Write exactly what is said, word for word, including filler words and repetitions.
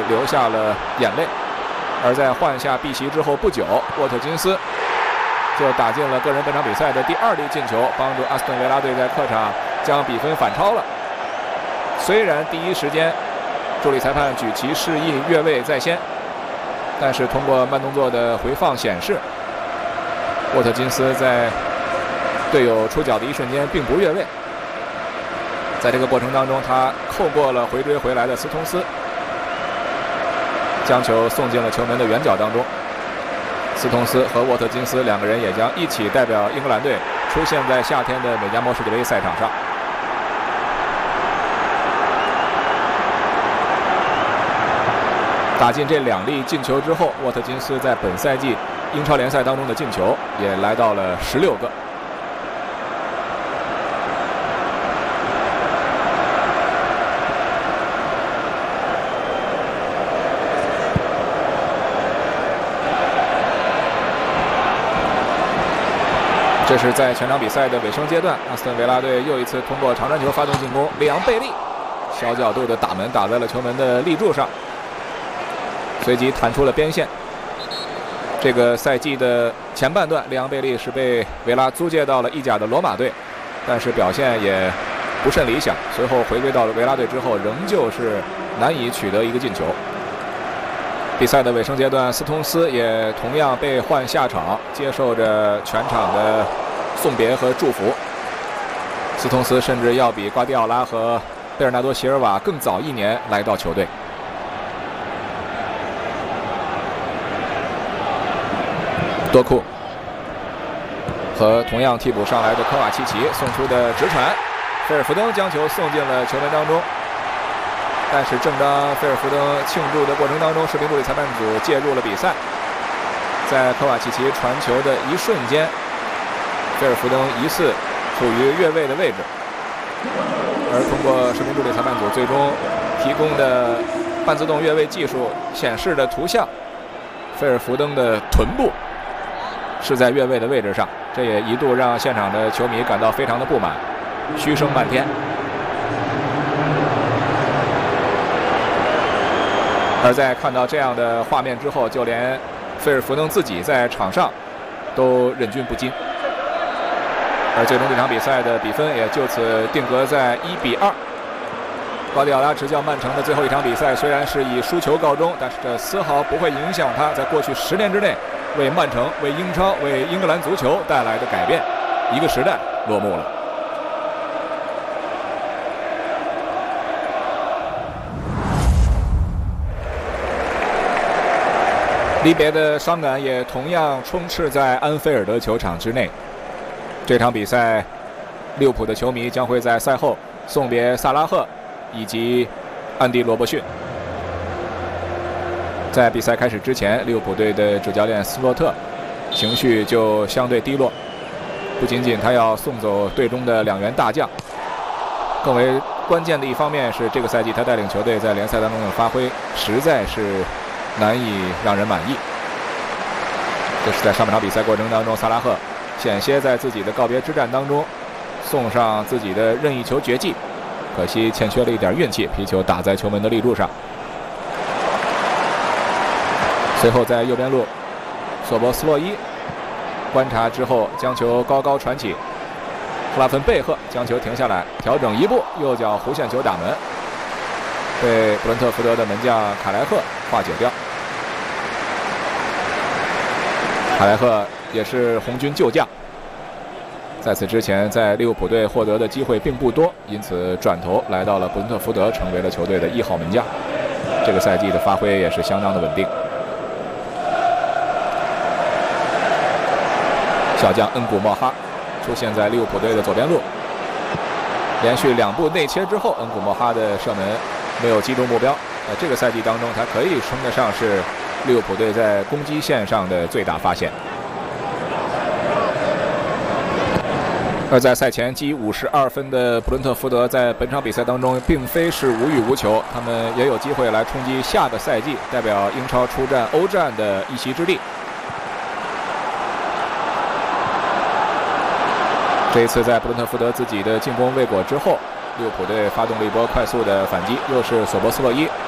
流下了眼泪。而在换下碧玺之后不久，沃特金斯就打进了个人本场比赛的第二粒进球，帮助阿斯顿维拉队在客场将比分反超了。虽然第一时间助理裁判举旗示意越位在先，但是通过慢动作的回放显示，沃特金斯在队友出脚的一瞬间并不越位。在这个过程当中，他扣过了回追回来的斯通斯，将球送进了球门的远角当中。斯通斯和沃特金斯两个人也将一起代表英格兰队出现在夏天的美加墨世界杯赛场上。打进这两粒进球之后，沃特金斯在本赛季英超联赛当中的进球也来到了十六个。这是在全场比赛的尾声阶段，阿斯顿维拉队又一次通过长传球发动进攻，里昂贝利小角度的打门打在了球门的立柱上，随即弹出了边线。这个赛季的前半段，里昂贝利是被维拉租借到了意甲的罗马队，但是表现也不甚理想，随后回归到了维拉队之后，仍旧是难以取得一个进球。比赛的尾声阶段，斯通斯也同样被换下场，接受着全场的送别和祝福。斯通斯甚至要比瓜迪奥拉和贝尔纳多·席尔瓦更早一年来到球队。多库和同样替补上来的科瓦契奇送出的直传，菲尔福登将球送进了球门当中。但是正当菲尔福登庆祝的过程当中，视频助理裁判组介入了比赛。在科瓦契奇传球的一瞬间，菲尔福登疑似处于越位的位置，而通过视频助理裁判组最终提供的半自动越位技术显示的图像，菲尔福登的臀部是在越位的位置上，这也一度让现场的球迷感到非常的不满，嘘声漫天。而在看到这样的画面之后，就连菲尔福登自己在场上都忍俊不禁。而最终这场比赛的比分也就此定格在一比二。瓜迪奥拉执教曼城的最后一场比赛虽然是以输球告终，但是这丝毫不会影响他在过去十年之内为曼城、为英超、为英格兰足球带来的改变。一个时代落幕了。离别的伤感也同样充斥在安菲尔德球场之内。这场比赛，利物浦的球迷将会在赛后送别萨拉赫以及安迪·罗伯逊。在比赛开始之前，利物浦队的主教练斯洛特情绪就相对低落，不仅仅他要送走队中的两员大将，更为关键的一方面是这个赛季他带领球队在联赛当中的发挥实在是难以让人满意。这是在上半场比赛过程当中，萨拉赫险些在自己的告别之战当中送上自己的任意球绝技，可惜欠缺了一点运气，皮球打在球门的立柱上。随后在右边路，索博斯洛伊观察之后将球高高传起，克拉芬贝赫将球停下来，调整一步，右脚弧线球打门，被布伦特福德的门将卡莱赫化解掉。卡莱赫也是红军旧将，在此之前在利物浦队获得的机会并不多，因此转头来到了布伦特福德，成为了球队的一号门将。这个赛季的发挥也是相当的稳定。小将恩古莫哈出现在利物浦队的左边路，连续两步内切之后，恩古莫哈的射门没有击中目标。呃，这个赛季当中，他可以称得上是利物浦队在攻击线上的最大发现。而在赛前积五十二分的布伦特福德，在本场比赛当中并非是无欲无求，他们也有机会来冲击下个赛季代表英超出战欧战的一席之地。这一次在布伦特福德自己的进攻未果之后，利物浦队发动了一波快速的反击，又是索博斯洛伊